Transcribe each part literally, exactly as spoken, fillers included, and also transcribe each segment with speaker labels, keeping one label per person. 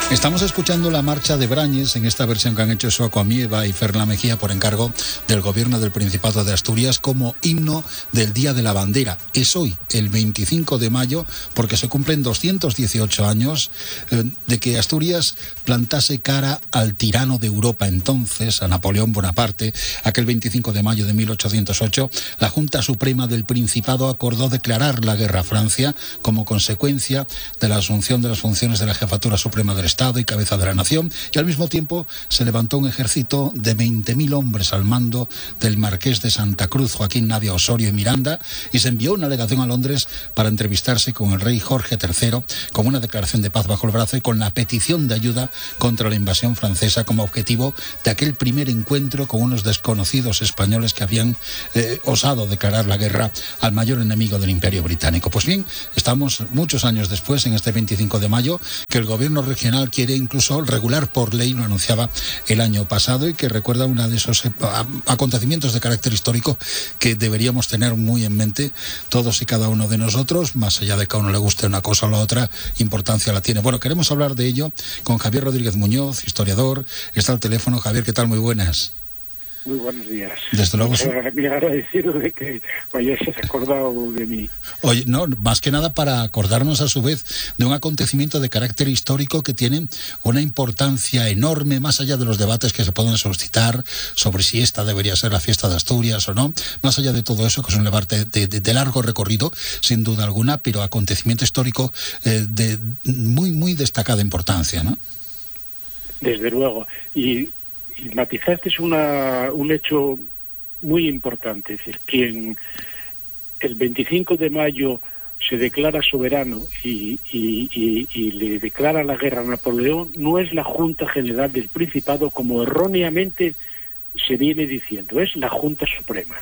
Speaker 1: Estamos escuchando la marcha de Brañes en esta versión que han hecho Soaco Amieva y Fernán Mejía por encargo del Gobierno del Principado de Asturias como himno del Día de la Bandera. Es hoy, el veinticinco de mayo, porque se cumplen doscientos dieciocho años eh, de que Asturias plantase cara al tirano de Europa entonces, a Napoleón Bonaparte. Aquel veinticinco de mayo de mil ochocientos ocho, la Junta Suprema del Principado acordó declarar la guerra a Francia como consecuencia de la asunción de las funciones de la Jefatura Suprema del Estado y cabeza de la nación, y al mismo tiempo se levantó un ejército de veinte mil hombres al mando del marqués de Santa Cruz, Joaquín Navia Osorio y Miranda, y se envió una delegación a Londres para entrevistarse con el rey Jorge tercero, con una declaración de paz bajo el brazo y con la petición de ayuda contra la invasión francesa como objetivo de aquel primer encuentro con unos desconocidos españoles que habían eh, osado declarar la guerra al mayor enemigo del Imperio Británico. Pues bien, estamos muchos años después, en este veinticinco de mayo, que el gobierno regional quiere incluso regular por ley, lo anunciaba el año pasado, y que recuerda uno de esos acontecimientos de carácter histórico que deberíamos tener muy en mente todos y cada uno de nosotros, más allá de que a uno le guste una cosa o la otra, importancia la tiene. Bueno, queremos hablar de ello con Javier Rodríguez Muñoz, historiador. Está al teléfono. Javier, ¿qué tal? Muy buenas.
Speaker 2: Muy buenos días.
Speaker 1: Desde luego.
Speaker 2: Me agradecido de que hayáis acordado de mí.
Speaker 1: Oye, no, más que nada para acordarnos a su vez de un acontecimiento de carácter histórico que tiene una importancia enorme, más allá de los debates que se pueden suscitar sobre si esta debería ser la fiesta de Asturias o no, más allá de todo eso, que es un debate de, de, de largo recorrido, sin duda alguna, pero acontecimiento histórico eh, de muy, muy destacada importancia, ¿no?
Speaker 2: Desde luego. Y Y matizaste una, un hecho muy importante, es decir, quien el veinticinco de mayo se declara soberano y, y, y, y le declara la guerra a Napoleón no es la Junta General del Principado, como erróneamente se viene diciendo, es la Junta Suprema.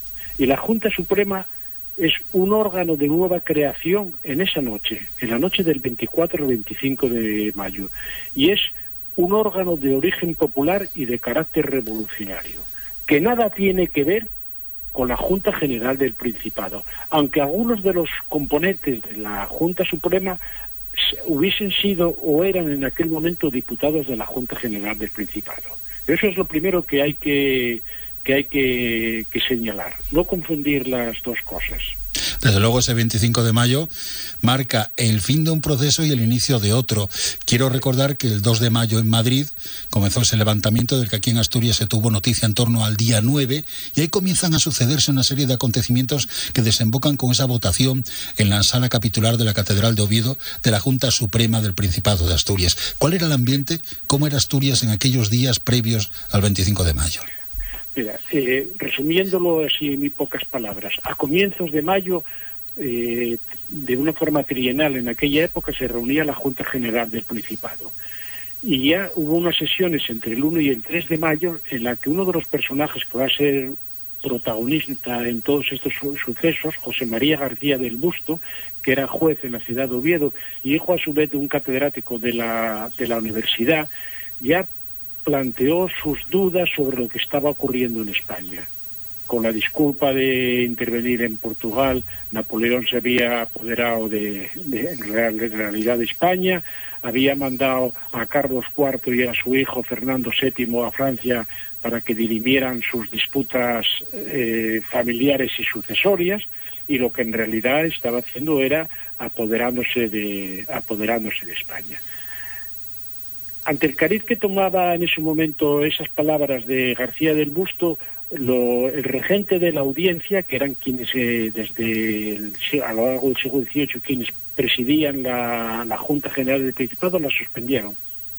Speaker 2: Y la Junta Suprema es un órgano de nueva creación en esa noche, en la noche del veinticuatro al veinticinco de mayo, y es un órgano de origen popular y de carácter revolucionario, que nada tiene que ver con la Junta General del Principado, aunque algunos de los componentes de la Junta Suprema hubiesen sido o eran en aquel momento diputados de la Junta General del Principado. Eso es lo primero que hay que, que, hay que, que señalar, no confundir las dos cosas.
Speaker 1: Desde luego, ese veinticinco de mayo marca el fin de un proceso y el inicio de otro. Quiero recordar que el dos de mayo en Madrid comenzó ese levantamiento del que aquí en Asturias se tuvo noticia en torno al día nueve, y ahí comienzan a sucederse una serie de acontecimientos que desembocan con esa votación en la sala capitular de la Catedral de Oviedo de la Junta Suprema del Principado de Asturias. ¿Cuál era el ambiente? ¿Cómo era Asturias en aquellos días previos al veinticinco de mayo?
Speaker 2: Mira, eh, resumiéndolo así en muy pocas palabras, a comienzos de mayo, eh, de una forma trienal, en aquella época se reunía la Junta General del Principado. Y ya hubo unas sesiones entre el uno y el tres de mayo en la que uno de los personajes que va a ser protagonista en todos estos su sucesos, José María García del Busto, que era juez en la ciudad de Oviedo, y hijo a su vez de un catedrático de la, de la universidad, ya planteó sus dudas sobre lo que estaba ocurriendo en España. Con la disculpa de intervenir en Portugal, Napoleón se había apoderado de, de, en realidad de España, había mandado a Carlos cuarto y a su hijo Fernando séptimo a Francia para que dirimieran sus disputas eh, familiares y sucesorias, y lo que en realidad estaba haciendo era apoderándose de, apoderándose de España. Ante el cariz que tomaba en ese momento esas palabras de García del Busto, lo, el regente de la audiencia, que eran quienes eh, desde el, a lo largo del siglo dieciocho quienes presidían la, la Junta General del Principado, la suspendieron.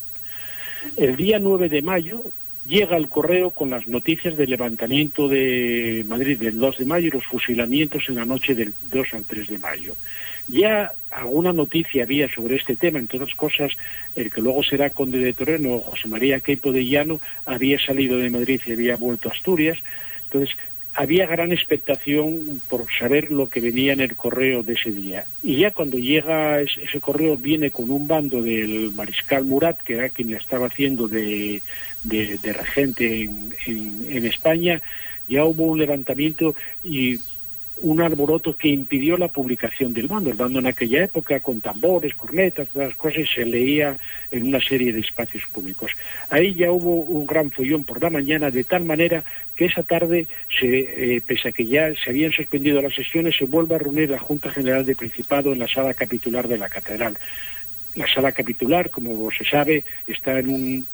Speaker 2: El día nueve de mayo llega el correo con las noticias del levantamiento de Madrid del dos de mayo y los fusilamientos en la noche del dos al tres de mayo. Ya alguna noticia había sobre este tema, entre otras cosas, el que luego será conde de Toreno, José María Queipo de Llano, había salido de Madrid y había vuelto a Asturias. Entonces, había gran expectación por saber lo que venía en el correo de ese día. Y ya cuando llega ese, ese correo, viene con un bando del mariscal Murat, que era quien estaba haciendo de, de, de regente en, en, en España. Ya hubo un levantamiento y un alboroto que impidió la publicación del bando. El bando en aquella época, con tambores, cornetas, todas las cosas, se leía en una serie de espacios públicos. Ahí ya hubo un gran follón por la mañana, de tal manera que esa tarde, se, eh, pese a que ya se habían suspendido las sesiones, se vuelve a reunir la Junta General de Principado en la sala capitular de la Catedral. La sala capitular, como se sabe, está en un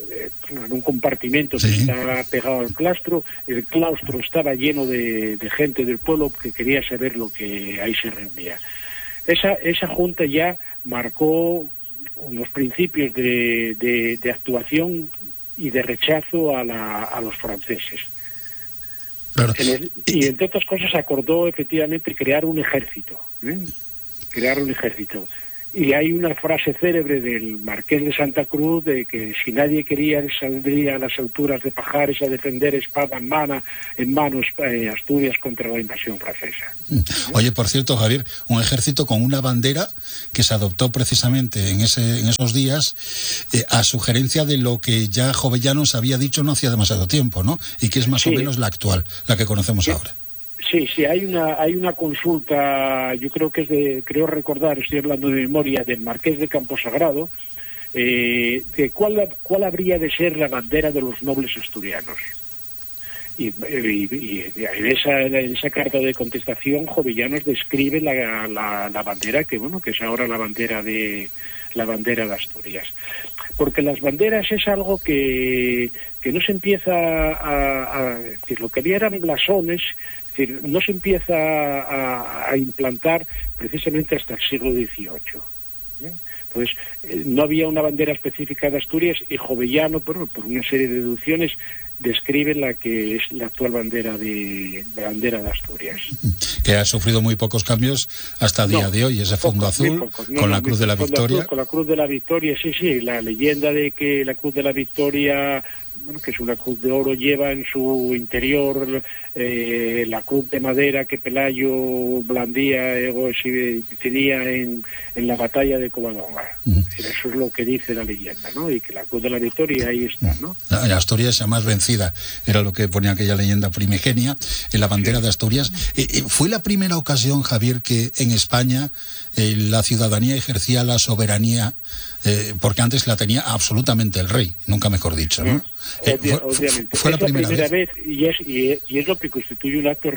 Speaker 2: en un compartimento que sí. está pegado al claustro. El claustro estaba lleno de, de gente del pueblo que quería saber lo que ahí se reunía. Esa, esa junta ya marcó unos principios de, de, de actuación y de rechazo a, la, a los franceses. Claro. Y entre otras cosas acordó efectivamente crear un ejército, ¿eh? crear un ejército. Y hay una frase célebre del Marqués de Santa Cruz de que si nadie quería saldría a las alturas de Pajares a defender espada en mano, en manos eh, Asturias contra la invasión francesa.
Speaker 1: Oye, por cierto, Javier, un ejército con una bandera que se adoptó precisamente en ese en esos días eh, a sugerencia de lo que ya Jovellanos había dicho no hacía demasiado tiempo, ¿no? Y que es más sí. o menos la actual, la que conocemos sí. ahora.
Speaker 2: Sí, sí, hay una hay una consulta, yo creo que es de, creo recordar, estoy hablando de memoria, del Marqués de Camposagrado, eh, de cuál, cuál habría de ser la bandera de los nobles asturianos. Y, y, y en, esa, en esa carta de contestación, Jovellanos describe la, la, la bandera, que bueno, que es ahora la bandera de la bandera de Asturias. Porque las banderas es algo que, que no se empieza a, a decir, lo que había eran blasones. Es decir, no se empieza a, a implantar precisamente hasta el siglo dieciocho. ¿Bien? Entonces, eh, no había una bandera específica de Asturias y Jovellano, por, por una serie de deducciones, describe la que es la actual bandera de, de bandera de Asturias.
Speaker 1: Que ha sufrido muy pocos cambios hasta el día no, de hoy, ese fondo pocos, azul pocos, no, con no, la Cruz de la Victoria.
Speaker 2: Azul, con la Cruz de la Victoria, sí, sí, la leyenda de que la Cruz de la Victoria, bueno, que es una cruz de oro, lleva en su interior eh, la cruz de madera que Pelayo blandía, eh, tenía en, en la batalla de Covadonga. Uh-huh. Eso es lo que dice la leyenda, ¿no? Y que la Cruz de la Victoria ahí está, ¿no?
Speaker 1: La Asturias jamás vencida, era lo que ponía aquella leyenda primigenia en la bandera sí. de Asturias. Eh, eh, fue la primera ocasión, Javier, que en España eh, la ciudadanía ejercía la soberanía, eh, porque antes la tenía absolutamente el rey, nunca mejor dicho, ¿no?
Speaker 2: Eh, Obvia, fue, obviamente. Fue la es primera, la primera vez, vez y, es, y, es, y es lo que constituye un acto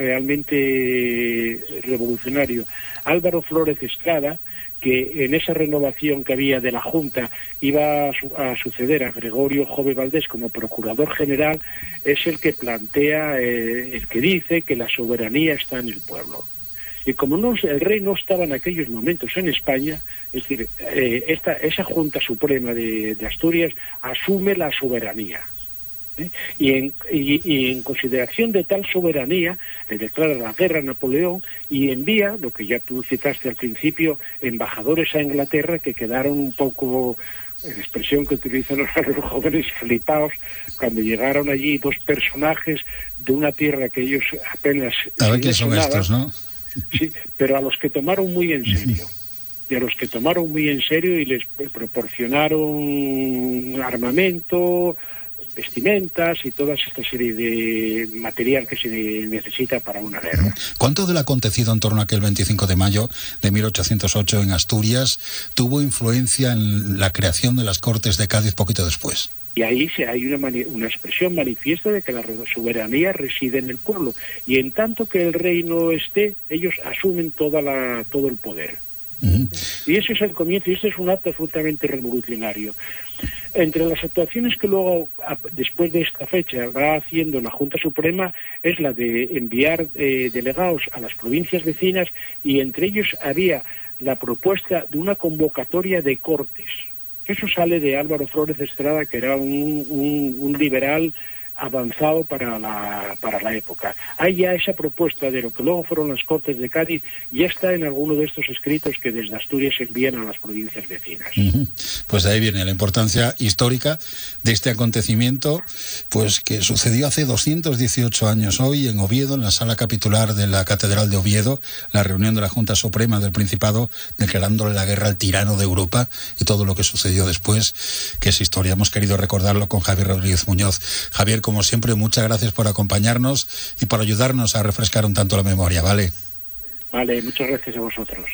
Speaker 2: realmente revolucionario. Álvaro Flórez Estrada, que en esa renovación que había de la Junta iba a, su, a suceder a Gregorio Jove Valdés como Procurador General, es el que plantea, eh, el que dice que la soberanía está en el pueblo. Y como no, el rey no estaba en aquellos momentos en España, es decir, eh, esta, esa Junta Suprema de, de Asturias asume la soberanía. ¿eh? Y, en, y, y en consideración de tal soberanía, le declara la guerra a Napoleón y envía, lo que ya tú citaste al principio, embajadores a Inglaterra que quedaron un poco, en expresión que utilizan los jóvenes, flipados cuando llegaron allí dos personajes de una tierra que ellos apenas...
Speaker 1: A ver quiénes son estos, ¿no?
Speaker 2: Sí, pero a los que tomaron muy en serio, y a los que tomaron muy en serio y les proporcionaron armamento, vestimentas y toda esta serie de material que se necesita para una guerra.
Speaker 1: ¿Cuánto del acontecido en torno a aquel veinticinco de mayo de mil ochocientos ocho en Asturias tuvo influencia en la creación de las Cortes de Cádiz poquito después?
Speaker 2: Y ahí hay una, mani- una expresión manifiesta de que la soberanía reside en el pueblo. Y en tanto que el rey no esté, ellos asumen toda la, todo el poder. Uh-huh. Y ese es el comienzo, y este es un acto absolutamente revolucionario. Entre las actuaciones que luego, después de esta fecha, va haciendo la Junta Suprema, es la de enviar eh, delegados a las provincias vecinas, y entre ellos había la propuesta de una convocatoria de cortes. Eso sale de Álvaro Flórez Estrada, que era un, un, un liberal avanzado para la, para la época. Hay ya esa propuesta de lo que luego fueron las Cortes de Cádiz, ya está en alguno de estos escritos que desde Asturias se envían a las provincias vecinas. Uh-huh.
Speaker 1: Pues de ahí viene la importancia histórica de este acontecimiento, pues que sucedió hace doscientos dieciocho años hoy en Oviedo, en la sala capitular de la Catedral de Oviedo, la reunión de la Junta Suprema del Principado declarándole la guerra al tirano de Europa y todo lo que sucedió después, que es historia. Hemos querido recordarlo con Javier Rodríguez Muñoz. Javier, como siempre, muchas gracias por acompañarnos y por ayudarnos a refrescar un tanto la memoria, ¿vale?
Speaker 2: Vale, muchas gracias a vosotros.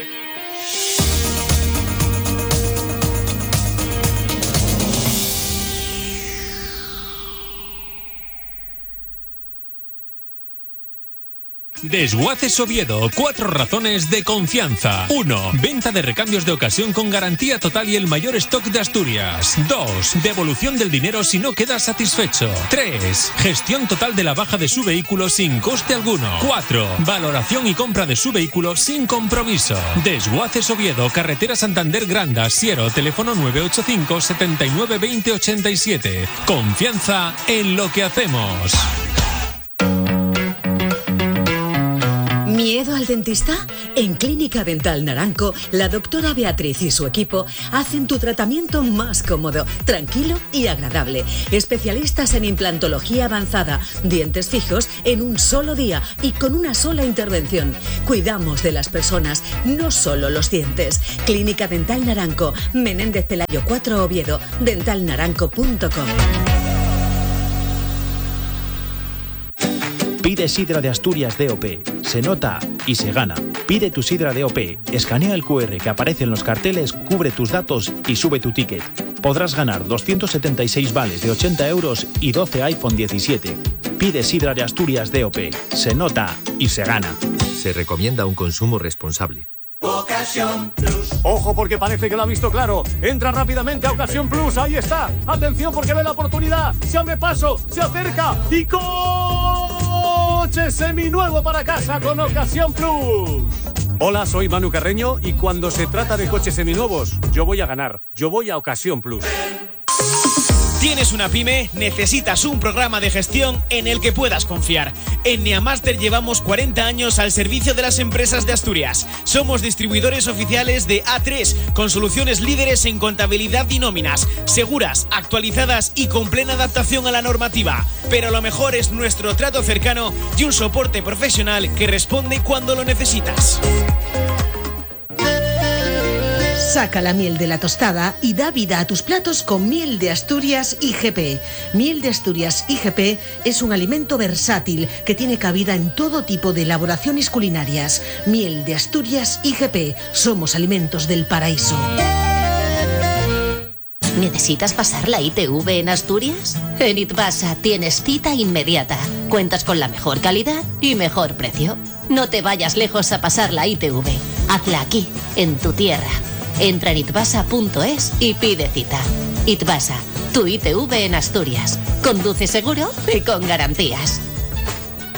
Speaker 3: Desguaces Oviedo, cuatro razones de confianza. uno. Venta de recambios de ocasión con garantía total y el mayor stock de Asturias. dos. Devolución del dinero si no quedas satisfecho. tres. Gestión total de la baja de su vehículo sin coste alguno. cuatro. Valoración y compra de su vehículo sin compromiso. Desguaces Oviedo, carretera Santander Granda, Siero, teléfono nueve ocho cinco, setenta y nueve, veinte, ochenta y siete. Confianza en lo que hacemos.
Speaker 4: ¿Miedo al dentista? En Clínica Dental Naranco, la doctora Beatriz y su equipo hacen tu tratamiento más cómodo, tranquilo y agradable. Especialistas en implantología avanzada, dientes fijos en un solo día y con una sola intervención. Cuidamos de las personas, no solo los dientes. Clínica Dental Naranco, Menéndez Pelayo cuatro, Oviedo, dental naranco punto com.
Speaker 5: Pide sidra de Asturias D O P. Se nota y se gana. Pide tu sidra D O P. Escanea el cu erre que aparece en los carteles, cubre tus datos y sube tu ticket. Podrás ganar doscientos setenta y seis vales de ochenta euros y doce iPhone diecisiete. Pide sidra de Asturias D O P. Se nota y se gana.
Speaker 6: Se recomienda un consumo responsable.
Speaker 7: Ocasión Plus. Ojo porque parece que lo ha visto claro. Entra rápidamente a Ocasión Plus. Ahí está. Atención porque ve la oportunidad. Se abre paso, se acerca y coche seminuevo para casa con Ocasión Plus. Hola, soy Manu Carreño y cuando se trata de coches seminuevos, yo voy a ganar. Yo voy a Ocasión Plus.
Speaker 8: ¿Tienes una pyme? Necesitas un programa de gestión en el que puedas confiar. En Neamaster llevamos cuarenta años al servicio de las empresas de Asturias. Somos distribuidores oficiales de A tres, con soluciones líderes en contabilidad y nóminas, seguras, actualizadas y con plena adaptación a la normativa. Pero lo mejor es nuestro trato cercano y un soporte profesional que responde cuando lo necesitas.
Speaker 9: Saca la miel de la tostada y da vida a tus platos con miel de Asturias I G P. Miel de Asturias I G P es un alimento versátil que tiene cabida en todo tipo de elaboraciones culinarias. Miel de Asturias I G P. Somos alimentos del paraíso.
Speaker 10: ¿Necesitas pasar la I T V en Asturias? En Itbasa tienes cita inmediata. Cuentas con la mejor calidad y mejor precio. No te vayas lejos a pasar la I T V. Hazla aquí, en tu tierra. Entra en itbasa punto es y pide cita. Itbasa, tu I T V en Asturias. Conduce seguro y con garantías.